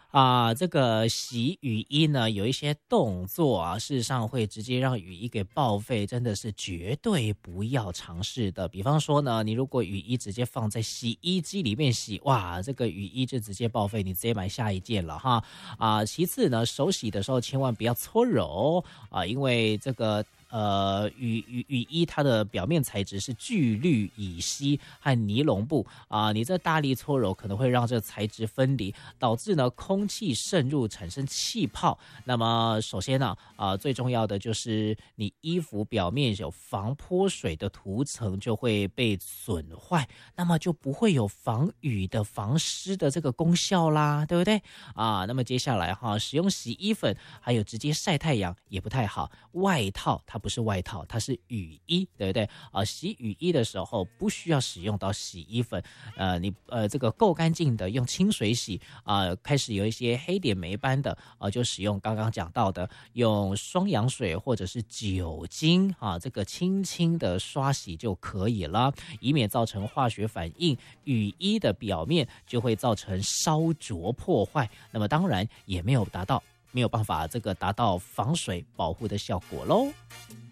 这个洗雨衣呢，有一些动作啊，事实上会直接让雨衣给报废，真的是绝对不要尝试的。比方说呢，你如果雨衣直接放在洗衣机里面洗，哇，这个雨衣就直接报废，你直接买下一件了哈。其次呢，手洗的时候千万不要搓揉因为这个。雨衣它的表面材质是聚氯乙烯和尼龙布你这大力搓揉可能会让这材质分离，导致呢空气渗入产生气泡。那么首先呢最重要的就是你衣服表面有防泼水的涂层就会被损坏，那么就不会有防雨的防湿的这个功效啦，对不对那么接下来使用洗衣粉还有直接晒太阳也不太好，外套它不是外套，它是雨衣，对不对洗雨衣的时候不需要使用到洗衣粉，你这个够干净的用清水洗开始有一些黑点霉斑的就使用刚刚讲到的用双氧水或者是酒精这个轻轻的刷洗就可以了，以免造成化学反应，雨衣的表面就会造成烧灼破坏，那么当然也没有办法这个达到防水保护的效果咯。